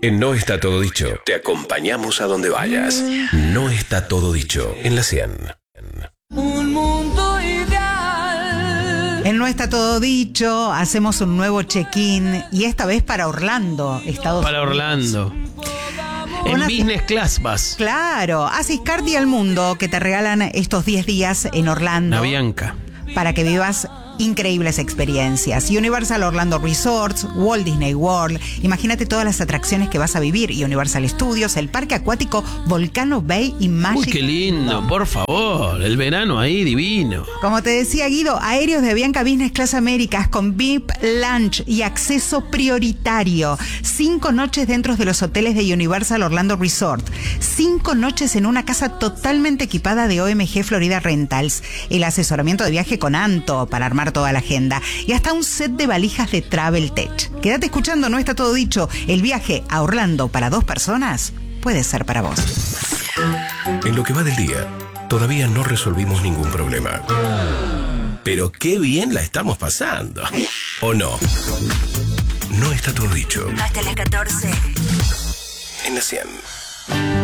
En No Está Todo Dicho, te acompañamos a donde vayas. No está todo dicho en la 100. Un mundo ideal. En No Está Todo Dicho, hacemos un nuevo check-in y esta vez para Orlando, Estados Para Unidos. Orlando. En business class vas. Claro, Asiscard y al mundo que te regalan estos 10 días en Orlando. La Bianca. Para que vivas increíbles experiencias. Universal Orlando Resorts, Walt Disney World. Imagínate todas las atracciones que vas a vivir. Y Universal Studios, el parque acuático Volcano Bay y Magic. Uy, qué lindo, por favor. El verano ahí, divino. Como te decía Guido, aéreos de Bianca Business Class Américas con VIP Lunch y acceso prioritario. 5 noches dentro de los hoteles de Universal Orlando Resort. 5 noches en una casa totalmente equipada de OMG Florida Rentals. El asesoramiento de viaje con Anto para armar toda la agenda. Y hasta un set de valijas de Travel Tech. Quédate escuchando, No Está Todo Dicho. El viaje a Orlando para 2 personas puede ser para vos. En lo que va del día, todavía no resolvimos ningún problema. Pero qué bien la estamos pasando. ¿O no? No está todo dicho. Hasta las 14. En la 100.